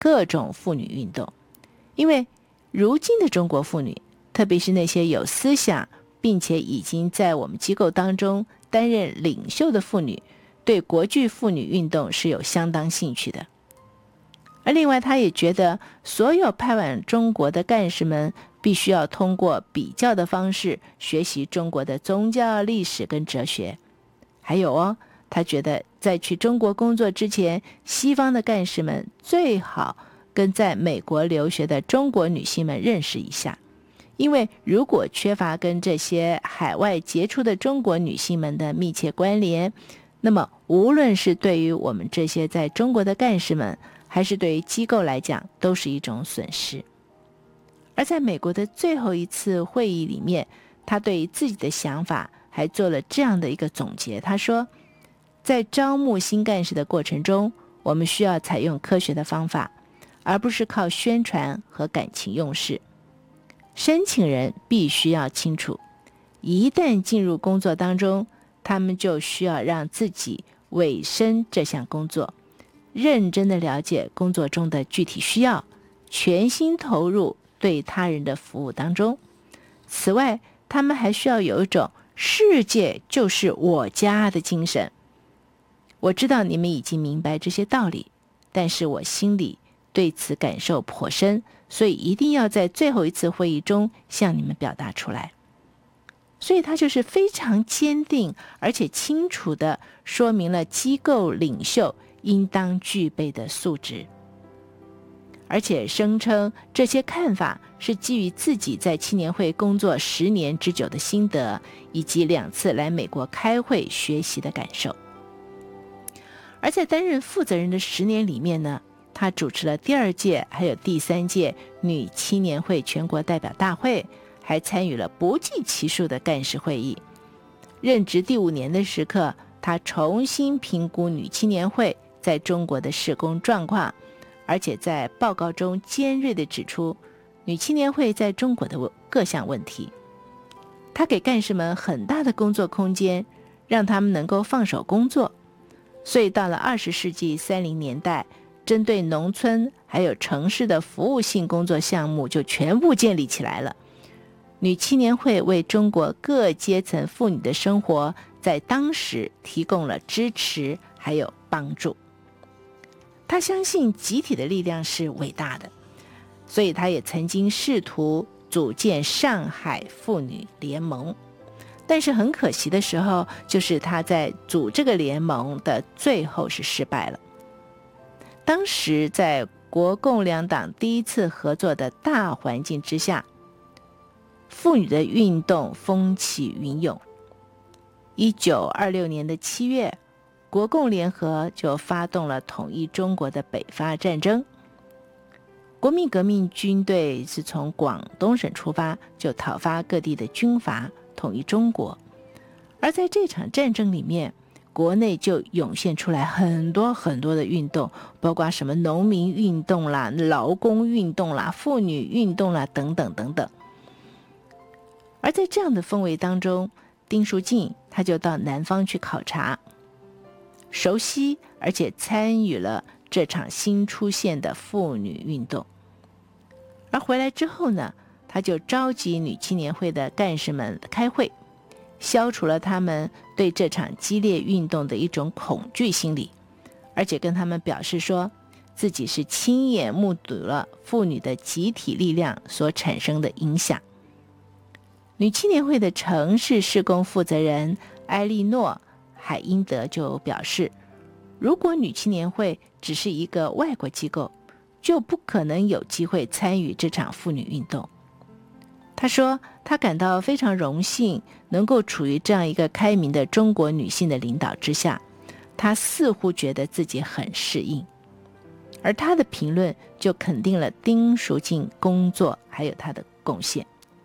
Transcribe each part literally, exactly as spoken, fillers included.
各种妇女运动。因为如今的中国妇女，特别是那些有思想并且已经在我们机构当中担任领袖的妇女，对国际妇女运动是有相当兴趣的。而另外他也觉得所有派往中国的干事们必须要通过比较的方式学习中国的宗教、历史跟哲学。还有哦，他觉得在去中国工作之前，西方的干事们最好跟在美国留学的中国女性们认识一下，因为如果缺乏跟这些海外杰出的中国女性们的密切关联，那么无论是对于我们这些在中国的干事们，还是对于机构来讲，都是一种损失。而在美国的最后一次会议里面，他对于自己的想法还做了这样的一个总结。他说，在招募新干事的过程中，我们需要采用科学的方法，而不是靠宣传和感情用事。申请人必须要清楚，一旦进入工作当中，他们就需要让自己委身这项工作，认真的了解工作中的具体需要，全心投入对他人的服务当中。此外，他们还需要有一种世界就是我家的精神。我知道你们已经明白这些道理，但是我心里对此感受颇深，所以一定要在最后一次会议中向你们表达出来。所以他就是非常坚定而且清楚地说明了机构领袖应当具备的素质，而且声称这些看法是基于自己在青年会工作十年之久的心得，以及两次来美国开会学习的感受。而在担任负责人的十年里面呢，他主持了第二届还有第三届女青年会全国代表大会，还参与了不计其数的干事会议。任职第五年的时刻，他重新评估女青年会在中国的事工状况，而且在报告中尖锐地指出女青年会在中国的各项问题。他给干事们很大的工作空间，让他们能够放手工作。所以到了二十世纪三十年代，针对农村还有城市的服务性工作项目就全部建立起来了。女青年会为中国各阶层妇女的生活在当时提供了支持还有帮助。他相信集体的力量是伟大的，所以他也曾经试图组建上海妇女联盟，但是很可惜的时候，就是他在组这个联盟的最后是失败了。当时在国共两党第一次合作的大环境之下，妇女的运动风起云涌。一九二六年的七月，国共联合就发动了统一中国的北伐战争。国民革命军队是从广东省出发，就讨伐各地的军阀，统一中国。而在这场战争里面，国内就涌现出来很多很多的运动，包括什么农民运动啦、劳工运动啦、妇女运动啦等等等等。而在这样的氛围当中，丁书静他就到南方去考察，熟悉而且参与了这场新出现的妇女运动。而回来之后呢，他就召集女青年会的干事们开会，消除了他们对这场激烈运动的一种恐惧心理，而且跟他们表示说，自己是亲眼目睹了妇女的集体力量所产生的影响。女青年会的城市事工负责人埃莉诺·海因德就表示，如果女青年会只是一个外国机构，就不可能有机会参与这场妇女运动。他说，他感到非常荣幸能够处于这样一个开明的中国女性的领导之下，他似乎觉得自己很适应。而他的评论就肯定了丁淑静工作还有他的贡献。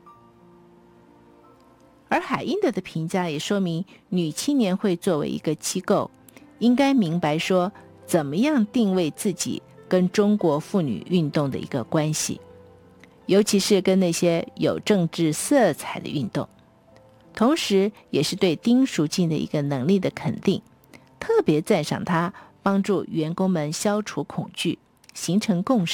而海因德的评价也说明，女青年会作为一个机构，应该明白说怎么样定位自己跟中国妇女运动的一个关系，尤其是跟那些有政治色彩的运动，同时也是对丁淑静的一个能力的肯定，特别赞赏她帮助员工们消除恐惧，形成共识。